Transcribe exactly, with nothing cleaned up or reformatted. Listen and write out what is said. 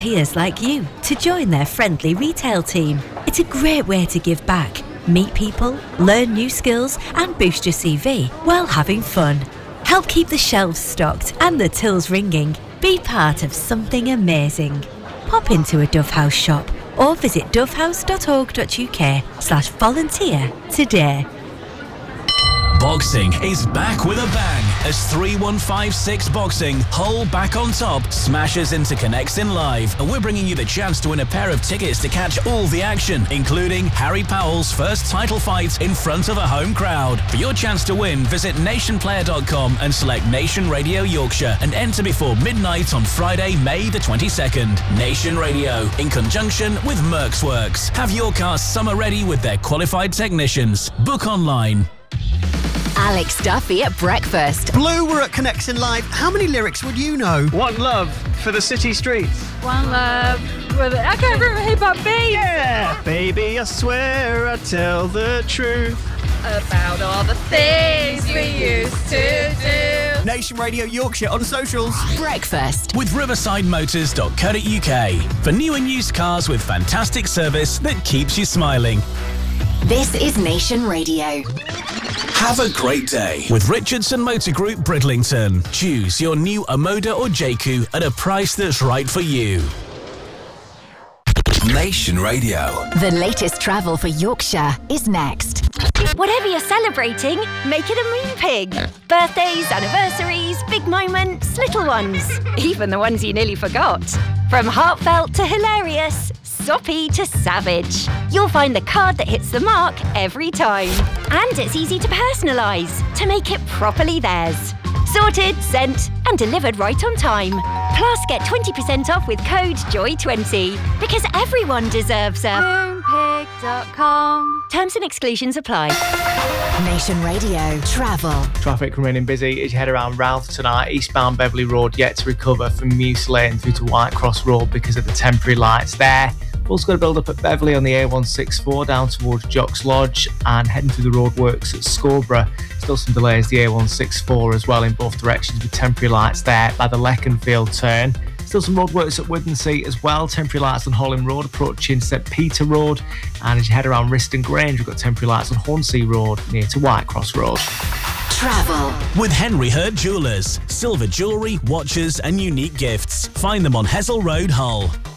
volunteers like you to join their friendly retail team. It's a great way to give back, meet people, learn new skills and boost your C V while having fun. Help keep the shelves stocked and the tills ringing. Be part of something amazing. Pop into a Dove House shop or visit dovehouse.org.uk slash volunteer today. Boxing is back with a bang as three one five six Boxing, Hull back on top, smashes into Connexin Live. And we're bringing you the chance to win a pair of tickets to catch all the action, including Harry Powell's first title fight in front of a home crowd. For your chance to win, visit nation player dot com and select Nation Radio Yorkshire and enter before midnight on Friday, May the twenty-second. Nation Radio, in conjunction with Mercs Works. Have your car summer ready with their qualified technicians. Book online. Alex Duffy at breakfast. Blue were at Connexin Live. How many lyrics would you know? One love for the city streets. One love for the... I can't remember hip hop beat. Yeah, baby, I swear I tell the truth about all the things we used to do. Nation Radio Yorkshire on socials. Breakfast with riverside motors dot co dot uk for new and used cars with fantastic service that keeps you smiling. This is Nation Radio. Have a great day with Richardson Motor Group Bridlington. Choose your new Omoda or J Q at a price that's right for you. Nation Radio. The latest travel for Yorkshire is next. Whatever you're celebrating, make it a moon pig. Birthdays, anniversaries, big moments, little ones. Even the ones you nearly forgot. From heartfelt to hilarious, soppy to savage. You'll find the card that hits the mark every time. And it's easy to personalise, to make it properly theirs. Sorted, sent and delivered right on time. Plus get twenty percent off with code joy twenty. Because everyone deserves a moon pig dot com. Terms and exclusions apply. Nation Radio Travel. Traffic remaining busy as you head around Ralph tonight. Eastbound Beverley Road yet to recover from Muse Lane through to Whitecross Road because of the temporary lights there. Also got to build up at Beverley on the A one sixty-four down towards Jocks Lodge and heading through the roadworks at Scarborough. Still some delays the A one sixty-four as well in both directions with temporary lights there by the Leconfield turn. Still some roadworks at Withensea as well. Temporary lights on Holland Road approaching St Peter Road. And as you head around Riston Grange, we've got temporary lights on Hornsea Road near to Whitecross Road. Travel with Henry Hurd Jewellers. Silver jewellery, watches and unique gifts. Find them on Hessel Road, Hull.